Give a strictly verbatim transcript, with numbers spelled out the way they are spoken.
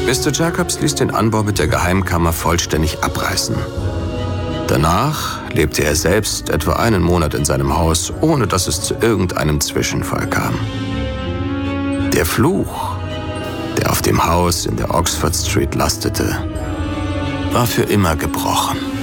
Mister Jacobs ließ den Anbau mit der Geheimkammer vollständig abreißen. Danach lebte er selbst etwa einen Monat in seinem Haus, ohne dass es zu irgendeinem Zwischenfall kam. Der Fluch, der auf dem Haus in der Oxford Street lastete, war für immer gebrochen.